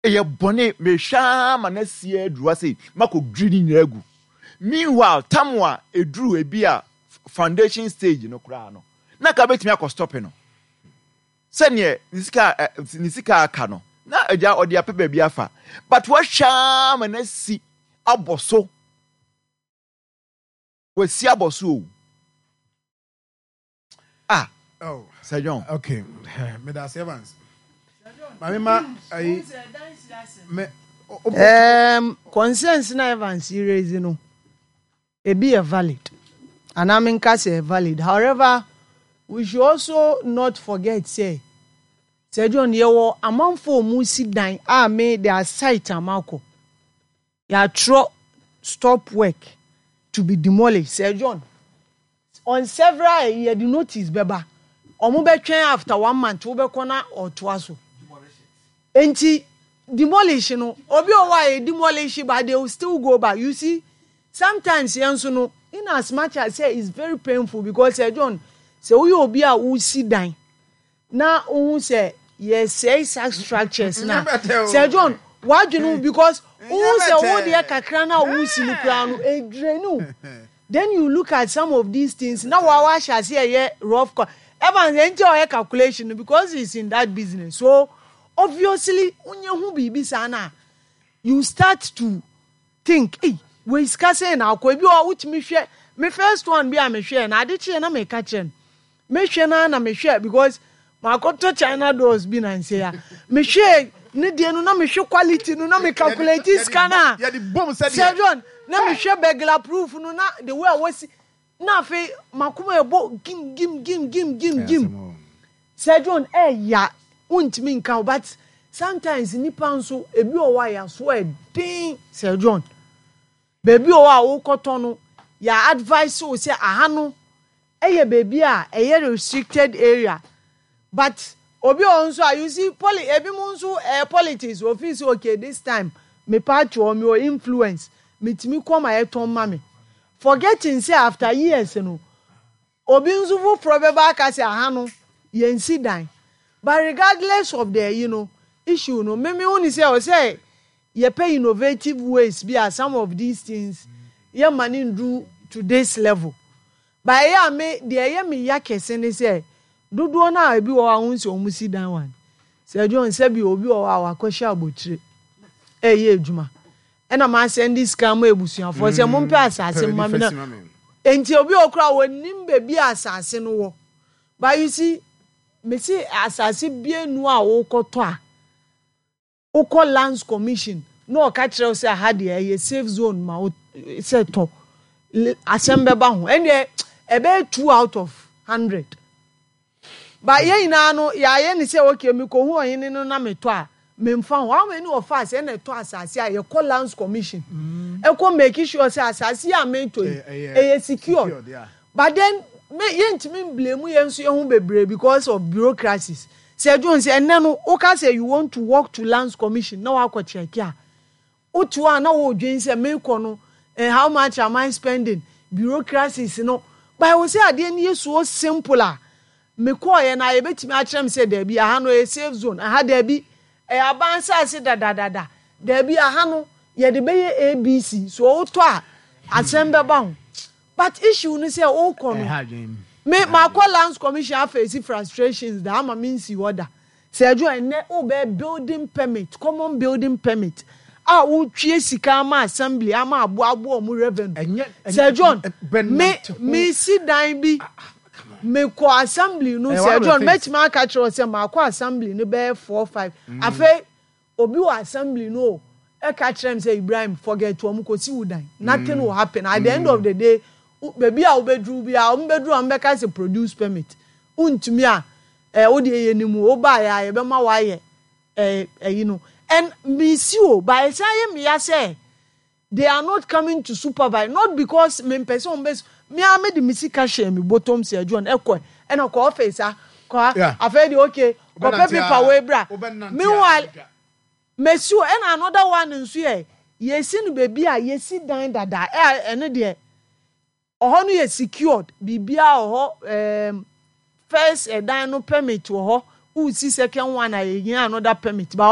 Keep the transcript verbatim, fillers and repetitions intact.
eye bone me hwa ma na sie aduru say mako dwiri nyiragu meanwhile tamwa eduru ebi a foundation stage no kura no na ka betimi akọ stop no se ne nisika nisika aka no na eja odi apepa bi afa but what hwa ma na si aboso we si aboso ah oh Sir John okay me da Evans mama ma ai me um concerns na Evans raise no e be valid and I mean say valid. However, we should also not forget say Sir John yewo amanfo mu si dan a me their site amako ya tro stop work to be demolished. Sir John on several year the notice beba omo be twen after one month wo be kona or twaso enti demolish no obi o why demolish but they will still go back. You see sometimes yanso no in as much as say it's very painful because Sir John say we obi a wo si dan na who say yes say sex structures na Sir John why do you because who say wo dey kakra na wo si no kra no e drenu. Then you look at some of these things now wa shall say rough Evans enjoy calculation because he's in that business. So obviously unye hu bibi sana you start to think eh we scarce na akwa bi o which me hwe me first one bi a me hwe na ade che na me ka chen me hwe na na me hwe because my koto China doors bi na nse ya me hwe ne die no na me hwe quality no na me calculate scanner ya the bomb said Sir John na me hwe begla proof no na the way I was na fe makuma ebo gim gim gim gim gim gim Sir John eh ya untimi nka but sometimes nipa nso ebi o wa ya so e din Sir John baby o wa wo koto no ya advice o say aha no eye baby a eye restricted area but obi o nso you see poli ebi mo nso eh politics office okay this time me part o me o influence me timi come aye ton ma me forgetting say after years no obi nso fu probable ka say aha no ye nsi dan. But regardless of the, you know, issue, no, me me only say, or say, you pay innovative ways, be as some of these things, your money do to this level. But yeah, me, the yeah me yake sene say, do do na ebi wa unsi omusi dan one. Sir John said, "Be obi wa wa kwasha abotire." Eh ye juma. E na ma send this scam ebusuan for say mo mpe asase mama na. Enti obi okra wonim bebi asase no wo. But you see. Me see asase bienu a wo koto a wo call lands commission no ka kire say ha de e safe zone ma say to asembe ba ho ene e be two out of one hundred ba ye ina no ya ye ni say okay me ko hu oyin no na me to a me mfa ho how many of us e na to asase a ye call lands commission e ko make sure say asase a me to e secure but then me yentimi blame yenso ehun bebre because of bureaucracies. Sir John say enna no o ka say you want to walk to lands commission na wa kwa check ya o to na wo dwen say me ko no and how much am I spending bureaucracies no but we say ade ni so simple a me ko ye na ye betimi a kire me say there be aha no a safe zone aha there be e abansa ase da da da da there be aha no ye de be A B C so o to a asembe ba ho. But issue ni say o kono me ma call lands commission face frustrations that am means you order say jo ene o be building permit common building permit ah wo twie sika ma assembly ama abo abo mu revenue say John me me si dan bi me ko assembly no say John met ma ka kire say ma ko assembly no be four five afa obi wo assembly no e ka kire say Ibrahim forget to am ko si wudan nothing will happen at the end of the day. Baby a obedru bia o mbedru am be ka se produce permit untumi a eh wo de yenimu o ba ya ye be ma wa ye eh you know and me see o by say me ya say they are not coming to supervise not because me person be me a me de misika share me bottom say John ekọ e na ko office a ko afedi okay ko paper we bra meanwhile me see o and another one nso ye yesi no baby a yesi dan dada e ene de oho no ye secured bibia oho um first a dan no permit oho who see second one a yin another permit but